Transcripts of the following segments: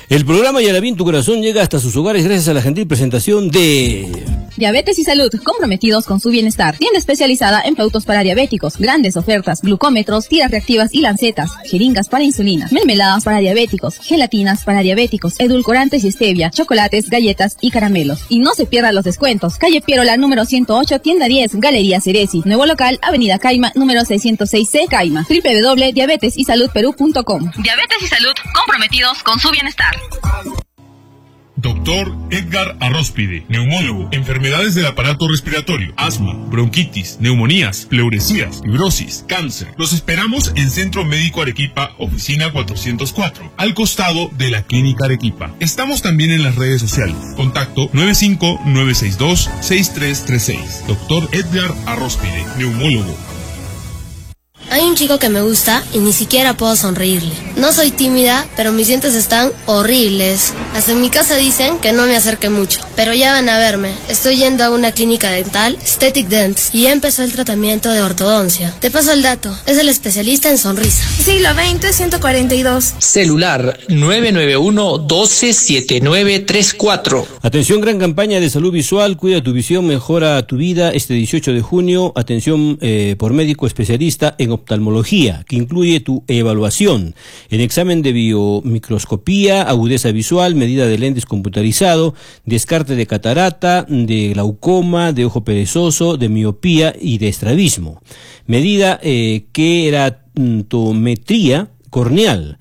El programa Yarabín Tu Corazón llega hasta sus hogares gracias a la gentil presentación de... Diabetes y Salud, comprometidos con su bienestar. Tienda especializada en productos para diabéticos, grandes ofertas, glucómetros, tiras reactivas y lancetas, jeringas para insulina, mermeladas para diabéticos, gelatinas para diabéticos, edulcorantes y stevia, chocolates, galletas y caramelos. Y no se pierdan los descuentos. Calle Pierola, número 108, tienda 10, Galería Ceresi. Nuevo local, Avenida Caima, número 606C, Caima. www.diabetesysalud.perú.com. Diabetes y Salud, comprometidos con su bienestar. Doctor Edgar Arróspide, neumólogo, enfermedades del aparato respiratorio, asma, bronquitis, neumonías, pleuresías, fibrosis, cáncer. Los esperamos en Centro Médico Arequipa, oficina 404, al costado de la Clínica Arequipa. Estamos también en las redes sociales. Contacto 95962-6336. Doctor Edgar Arróspide, neumólogo. Hay un chico que me gusta y ni siquiera puedo sonreírle. No soy tímida, pero mis dientes están horribles. Hasta en mi casa dicen que no me acerque mucho, pero ya van a verme. Estoy yendo a una clínica dental, Aesthetic Dents, y ya empezó el tratamiento de ortodoncia. Te paso el dato, es el especialista en sonrisa. Siglo XX, 142. Celular 991-127934. Atención, gran campaña de salud visual, cuida tu visión, mejora tu vida. Este 18 de junio, atención por médico especialista en oftalmología, que incluye tu evaluación en examen de biomicroscopía, agudeza visual, medida de lentes computarizado, descarte de catarata, de glaucoma, de ojo perezoso, de miopía y de estrabismo. Medida queratometría corneal.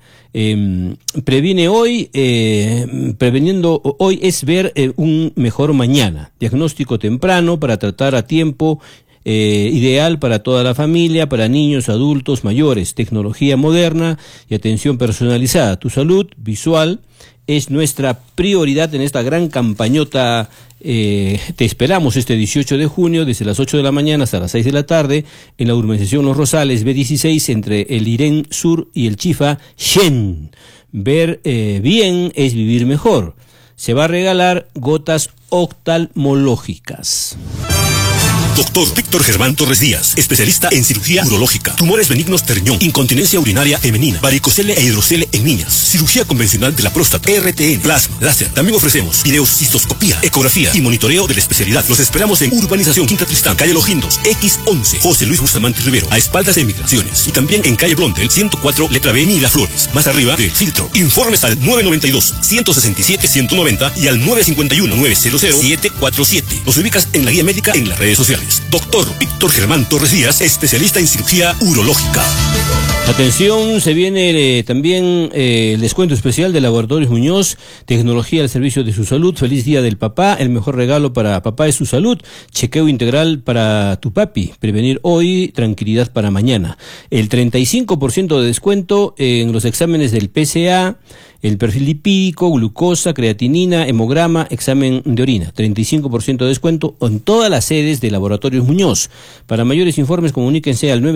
Preveniendo hoy es ver un mejor mañana. Diagnóstico temprano para tratar a tiempo. Ideal para toda la familia, para niños, adultos, mayores, tecnología moderna y atención personalizada. Tu salud visual es nuestra prioridad en esta gran campañota. Te esperamos este 18 de junio desde las 8 de la mañana hasta las 6 de la tarde en la urbanización Los Rosales B16 entre el Irén Sur y el Chifa Shen. Ver bien es vivir mejor. Se va a regalar gotas oftalmológicas. Doctor Víctor Germán Torres Díaz, especialista en cirugía urológica, tumores benignos de riñón, incontinencia urinaria femenina, varicocele e hidrocele en niñas, cirugía convencional de la próstata, RTN, plasma, láser. También ofrecemos videocistoscopía, ecografía y monitoreo de la especialidad. Los esperamos en Urbanización Quinta Tristán, calle Los Guindos, X11, José Luis Bustamante Rivero, a espaldas de Migraciones. Y también en calle Blondel, 104, letra B, Miraflores, más arriba del filtro. Informes al 992-167-190 y al 951-900-747. Nos ubicas en la guía médica en las redes sociales. Doctor Víctor Germán Torres Díaz, especialista en cirugía urológica. Atención, se viene también el descuento especial de Laboratorios Muñoz, tecnología al servicio de su salud. Feliz Día del Papá, el mejor regalo para papá es su salud. Chequeo integral para tu papi, prevenir hoy, tranquilidad para mañana. El 35% de descuento en los exámenes del PSA, el perfil lipídico, glucosa, creatinina, hemograma, examen de orina. 35% de descuento en todas las sedes de Laboratorios Muñoz. Para mayores informes, comuníquense al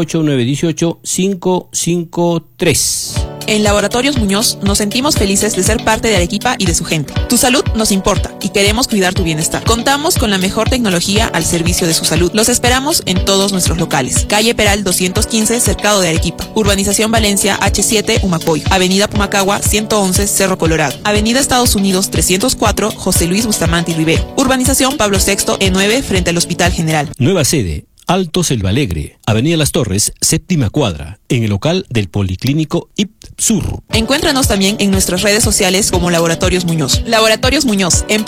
958-918-553. En Laboratorios Muñoz nos sentimos felices de ser parte de Arequipa y de su gente. Tu salud nos importa y queremos cuidar tu bienestar. Contamos con la mejor tecnología al servicio de su salud. Los esperamos en todos nuestros locales. Calle Peral 215, Cercado de Arequipa. Urbanización Valencia H7, Humacoy. Avenida Pumacagua 111, Cerro Colorado. Avenida Estados Unidos 304, José Luis Bustamante y Rivero. Urbanización Pablo VI E9, frente al Hospital General. Nueva sede, Alto Selva Alegre, Avenida Las Torres, séptima cuadra, en el local del Policlínico IPSUR. Encuéntranos también en nuestras redes sociales como Laboratorios Muñoz. Laboratorios Muñoz,